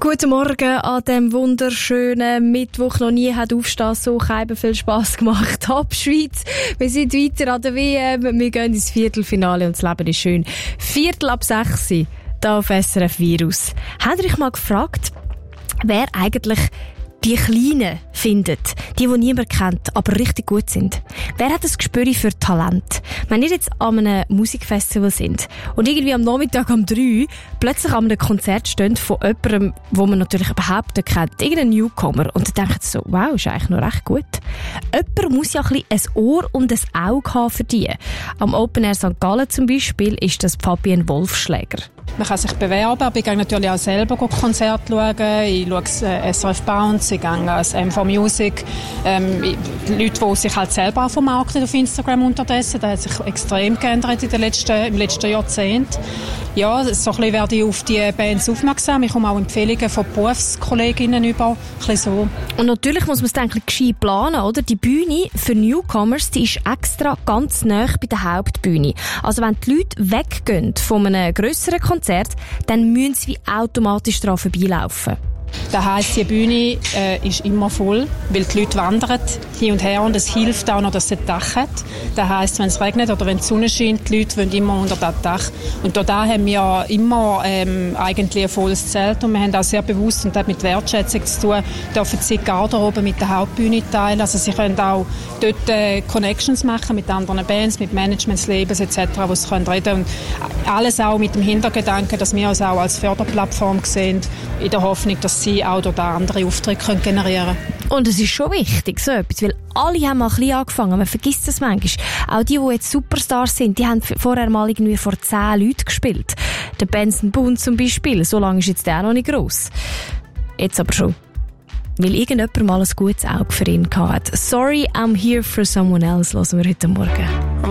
Guten Morgen an diesem wunderschönen Mittwoch. Noch nie hat Aufstehen so viel Spass gemacht. Top Schweiz, wir sind weiter an der WM. Wir gehen ins Viertelfinale und das Leben ist schön. 5:45 hier auf SRF Virus. Habt ihr euch mal gefragt, wer eigentlich die Kleinen findet, die niemand kennt, aber richtig gut sind? Wer hat das Gespür für Talent? Wenn ihr jetzt an einem Musikfestival sind und irgendwie am Nachmittag um 3 plötzlich an einem Konzert steht von jemandem, wo man natürlich überhaupt nicht kennt, irgendein Newcomer, und dann denkt so, wow, ist eigentlich noch recht gut. Jemand muss ja ein bisschen ein Ohr und ein Auge haben für die. Am Open Air St. Gallen zum Beispiel ist das Fabienne Wolfschläger. Man kann sich bewerben, aber ich gehe natürlich auch selber Konzerte schauen. Ich schaue SRF Bounce, ich gehe als M4 Music. Die Leute, die sich halt selber vermarkten auf Instagram unterdessen, das hat sich extrem geändert im letzten Jahrzehnt. Ja, so ein bisschen werde ich auf die Bands aufmerksam. Ich komme auch Empfehlungen von Berufskolleginnen über. Ein bisschen so. Und natürlich muss man es dann gescheit planen, oder? Die Bühne für Newcomers, die ist extra ganz nah bei der Hauptbühne. Also wenn die Leute weggehen von einem grösseren Konzert, dann müssen sie wie automatisch daran vorbeilaufen. Das heisst, die Bühne ist immer voll, weil die Leute wandern hin und her und es hilft auch noch, dass sie ein Dach hat. Das heisst, wenn es regnet oder wenn die Sonne scheint, die Leute wollen immer unter das Dach. Und da haben wir immer eigentlich ein volles Zelt und wir haben auch sehr bewusst, und das hat mit Wertschätzung zu tun, dürfen sie die Garderobe mit der Hauptbühne teilen. Also sie können auch dort Connections machen mit anderen Bands, mit Managements, Labels etc., wo sie reden können. Und alles auch mit dem Hintergedanken, dass wir uns auch als Förderplattform sehen, in der Hoffnung, dass sie auch durch andere Aufträge generieren können. Und es ist schon wichtig, so etwas, weil alle haben mal ein bisschen angefangen. Man vergisst das manchmal. Auch die jetzt Superstars sind, die haben vorher mal irgendwie vor 10 Leuten gespielt. Der Benson Boone zum Beispiel, so lange ist jetzt der auch noch nicht gross. Jetzt aber schon. Weil irgendjemand mal ein gutes Auge für ihn hatte. Sorry, I'm here for someone else, hören wir heute Morgen.